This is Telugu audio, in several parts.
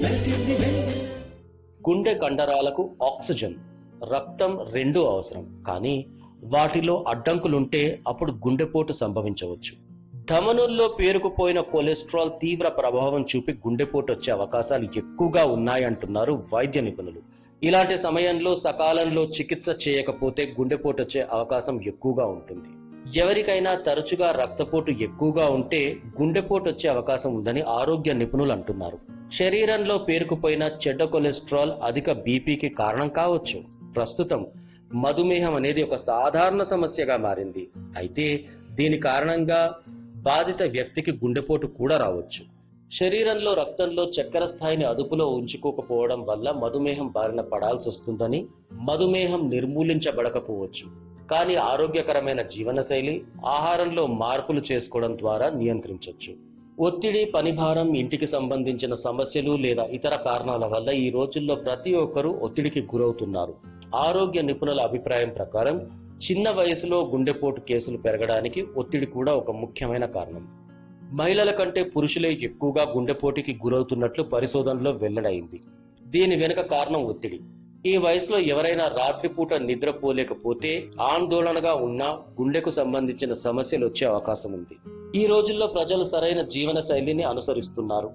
గుండె కండరాలకు ఆక్సిజన్, రక్తం రెండూ అవసరం. కానీ వాటిలో అడ్డంకులుంటే అప్పుడు గుండెపోటు సంభవించవచ్చు. ధమనుల్లో పేరుకుపోయిన కొలెస్ట్రాల్ తీవ్ర ప్రభావం చూపి గుండెపోటు వచ్చే అవకాశాలు ఎక్కువగా ఉన్నాయంటున్నారు వైద్య నిపుణులు. ఇలాంటి సమయంలో సకాలంలో చికిత్స చేయకపోతే గుండెపోటు వచ్చే అవకాశం ఎక్కువగా ఉంటుంది. ఎవరికైనా తరచుగా రక్తపోటు ఎక్కువగా ఉంటే గుండెపోటు వచ్చే అవకాశం ఉందని ఆరోగ్య నిపుణులు అంటున్నారు. శరీరంలో పేరుకుపోయిన చెడ్డ కొలెస్ట్రాల్ అధిక బీపీకి కారణం కావచ్చు. ప్రస్తుతం మధుమేహం అనేది ఒక సాధారణ సమస్యగా మారింది. అయితే దీని కారణంగా బాధిత వ్యక్తికి గుండెపోటు కూడా రావచ్చు. శరీరంలో రక్తంలో చక్కెర స్థాయిని అదుపులో ఉంచుకోకపోవడం వల్ల మధుమేహం బారిన పడాల్సి వస్తుందని, మధుమేహం నిర్మూలించబడకపోవచ్చు. కానీ ఆరోగ్యకరమైన జీవనశైలి, ఆహారంలో మార్పులు చేసుకోవడం ద్వారా నియంత్రించవచ్చు. ఒత్తిడి, పనిభారం, ఇంటికి సంబంధించిన సమస్యలు లేదా ఇతర కారణాల వల్ల ఈ రోజుల్లో ప్రతి ఒక్కరూ ఒత్తిడికి గురవుతున్నారు. ఆరోగ్య నిపుణుల అభిప్రాయం ప్రకారం చిన్న వయసులో గుండెపోటు కేసులు పెరగడానికి ఒత్తిడి కూడా ఒక ముఖ్యమైన కారణం. మహిళల కంటే పురుషులే ఎక్కువగా గుండెపోటుకి గురవుతున్నట్లు పరిశోధనలో వెల్లడైంది. దీని వెనుక కారణం ఒత్తిడి. ఈ వయసులో ఎవరైనా రాత్రిపూట నిద్రపోలేకపోతే, ఆందోళనగా ఉన్నా గుండెకు సంబంధించిన సమస్యలు వచ్చే అవకాశం ఉంది. ఈ రోజుల్లో ప్రజలు సరైన జీవన శైలిని అనుసరిస్తున్నారు.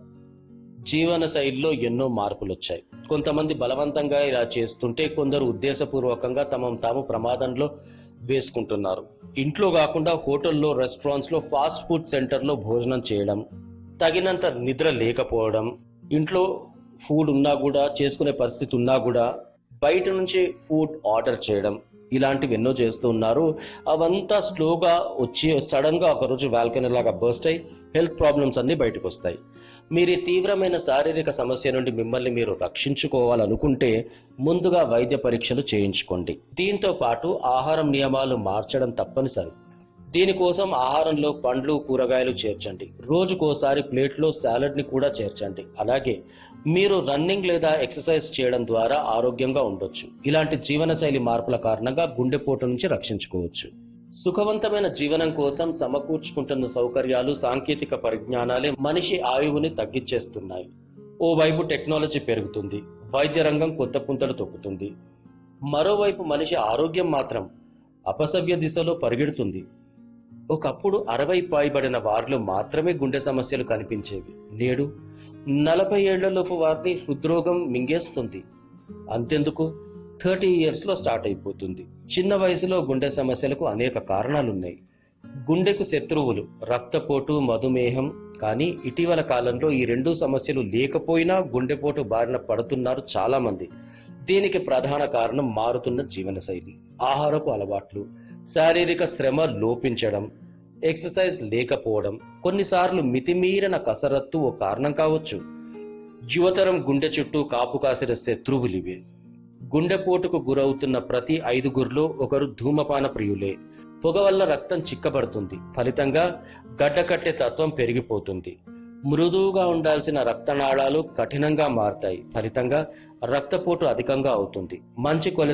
జీవన శైలిలో ఎన్నో మార్పులు వచ్చాయి. కొంతమంది బలవంతంగా ఇలా చేస్తుంటే, కొందరు ఉద్దేశపూర్వకంగా తమను తాము ప్రమాదంలో వేసుకుంటున్నారు. ఇంట్లో కాకుండా హోటల్లో, రెస్టారెంట్స్ లో, ఫాస్ట్ ఫుడ్ సెంటర్లో భోజనం చేయడం, తగినంత నిద్ర లేకపోవడం, ఇంట్లో ఫుడ్ ఉన్నా కూడా, చేసుకునే పరిస్థితి ఉన్నా కూడా బయట నుంచి ఫుడ్ ఆర్డర్ చేయడం, ఇలాంటివి ఎన్నో చేస్తూ ఉన్నారు. అవంతా స్లోగా వచ్చి సడన్ గా ఒకరోజు వాల్కనీ లాగా బర్స్ట్ అయి హెల్త్ ప్రాబ్లమ్స్ అన్ని బయటకు వస్తాయి. మీరు ఈ తీవ్రమైన శారీరక సమస్య నుండి మిమ్మల్ని మీరు రక్షించుకోవాలనుకుంటే ముందుగా వైద్య పరీక్షలు చేయించుకోండి. దీంతో పాటు ఆహారం నియమాలు మార్చడం తప్పనిసరి. దీనికోసం ఆహారంలో పండ్లు, కూరగాయలు చేర్చండి. రోజుకోసారి ప్లేట్లో సాలడ్ ని కూడా చేర్చండి. అలాగే మీరు రన్నింగ్ లేదా ఎక్సర్సైజ్ చేయడం ద్వారా ఆరోగ్యంగా ఉండొచ్చు. ఇలాంటి జీవనశైలి మార్పుల కారణంగా గుండెపోటు నుంచి రక్షించుకోవచ్చు. సుఖవంతమైన జీవనం కోసం సమకూర్చుకుంటున్న సౌకర్యాలు, సాంకేతిక పరిజ్ఞానాలే మనిషి ఆయువుని తగ్గించేస్తున్నాయి. ఓవైపు టెక్నాలజీ పెరుగుతుంది, వైద్య రంగం కొత్త పుంతలు తొక్కుతుంది. మరోవైపు మనిషి ఆరోగ్యం మాత్రం అపసవ్య దిశలో పరిగెడుతుంది. ఒకప్పుడు 60 పైబడిన వారిలో మాత్రమే గుండె సమస్యలు కనిపించేవి. నేడు 40 ఏళ్లలోపు వారిని హృద్రోగం మింగేస్తుంది. అంతెందుకు 30 years లో స్టార్ట్ అయిపోతుంది. చిన్న వయసులో గుండె సమస్యలకు అనేక కారణాలున్నాయి. గుండెకు శత్రువులు రక్తపోటు, మధుమేహం. కానీ ఇటీవల కాలంలో ఈ రెండు సమస్యలు లేకపోయినా గుండెపోటు బారిన పడుతున్నారు చాలా మంది. దీనికి ప్రధాన కారణం మారుతున్న జీవనశైలి, ఆహారపు అలవాట్లు, శారీరక శ్రమ లోపించడం, ఎక్సర్సైజ్ లేకపోవడం, కొన్నిసార్లు మితిమీరిన కసరత్తు ఓ కారణం కావచ్చు. యువతరం గుండె చుట్టూ కాపు కాసిన శత్రువులివే. గుండెపోటుకు గురవుతున్న ప్రతి 5గురిలో ఒకరు ధూమపాన ప్రియులే. పొగ వల్ల రక్తం చిక్కబడుతుంది. ఫలితంగా గడ్డకట్టే తత్వం పెరిగిపోతుంది. మృదువుగా ఉండాల్సిన రక్తనాళాలు కఠినంగా మారతాయి. ఫలితంగా రక్తపోటు అధికంగా అవుతుంది. మంచి